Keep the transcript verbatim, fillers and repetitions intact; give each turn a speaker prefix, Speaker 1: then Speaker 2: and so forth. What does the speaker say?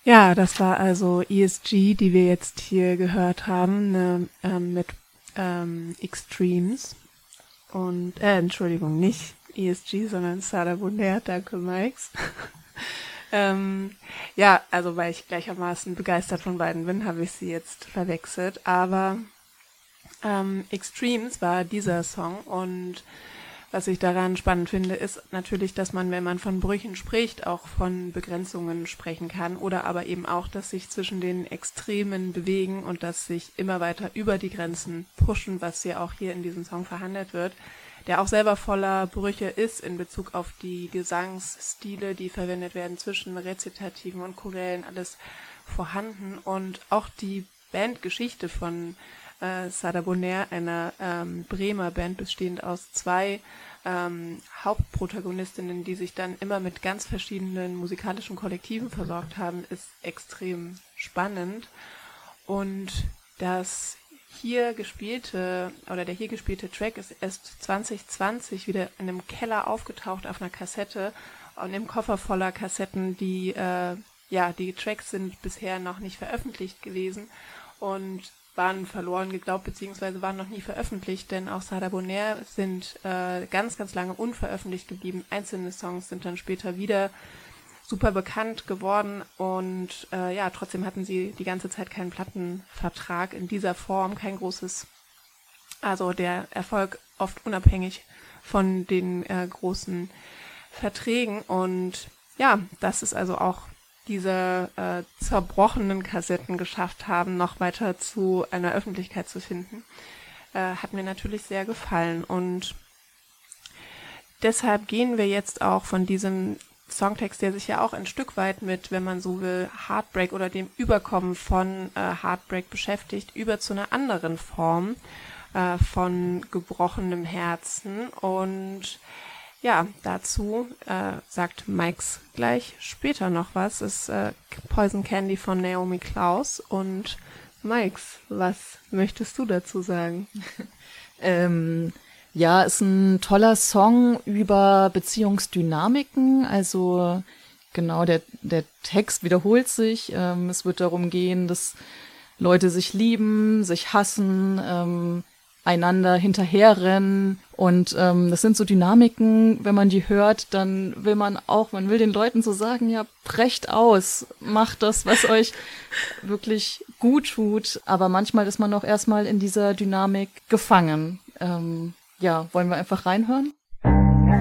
Speaker 1: Ja, das war also E S G, die wir jetzt hier gehört haben, ne, ähm, mit ähm, Extremes. Und, äh, Entschuldigung, nicht E S G, sondern Sada Bondea, danke Mikes. ähm, ja, also weil ich gleichermaßen begeistert von beiden bin, habe ich sie jetzt verwechselt. Aber ähm, Extremes war dieser Song und was ich daran spannend finde, ist natürlich, dass man, wenn man von Brüchen spricht, auch von Begrenzungen sprechen kann oder aber eben auch, dass sich zwischen den Extremen bewegen und dass sich immer weiter über die Grenzen pushen, was ja auch hier in diesem Song verhandelt wird, der auch selber voller Brüche ist in Bezug auf die Gesangsstile, die verwendet werden zwischen Rezitativen und Chorälen, alles vorhanden und auch die Bandgeschichte von äh, Sada Bonaire, einer ähm, Bremer Band bestehend aus zwei ähm, Hauptprotagonistinnen, die sich dann immer mit ganz verschiedenen musikalischen Kollektiven versorgt haben, ist extrem spannend. Und das hier gespielte oder der hier gespielte Track ist erst zwanzig zwanzig wieder in einem Keller aufgetaucht auf einer Kassette und im Koffer voller Kassetten, die äh, ja die Tracks sind bisher noch nicht veröffentlicht gewesen und waren verloren geglaubt, beziehungsweise waren noch nie veröffentlicht, denn auch Sada Bonaire sind äh, ganz, ganz lange unveröffentlicht geblieben. Einzelne Songs sind dann später wieder super bekannt geworden und äh, ja, trotzdem hatten sie die ganze Zeit keinen Plattenvertrag in dieser Form, kein großes, also der Erfolg oft unabhängig von den äh, großen Verträgen und ja, das ist also auch diese äh, zerbrochenen Kassetten geschafft haben, noch weiter zu einer Öffentlichkeit zu finden, äh, hat mir natürlich sehr gefallen. Und deshalb gehen wir jetzt auch von diesem Songtext, der sich ja auch ein Stück weit mit, wenn man so will, Heartbreak oder dem Überkommen von äh, Heartbreak beschäftigt, über zu einer anderen Form äh, von gebrochenem Herzen. Und ja, dazu äh, sagt Mikes gleich später noch was. Es ist äh, Poison Candy von Naomi Klaus. Und Mikes, was möchtest du dazu sagen?
Speaker 2: ähm, ja, ist ein toller Song über Beziehungsdynamiken. Also genau, der, der Text wiederholt sich. Ähm, es wird darum gehen, dass Leute sich lieben, sich hassen, ähm, einander hinterherrennen und ähm, das sind so Dynamiken, wenn man die hört, dann will man auch, man will den Leuten so sagen, ja, brecht aus, macht das, was euch wirklich gut tut, aber manchmal ist man auch erstmal in dieser Dynamik gefangen. Ähm, ja, wollen wir einfach reinhören?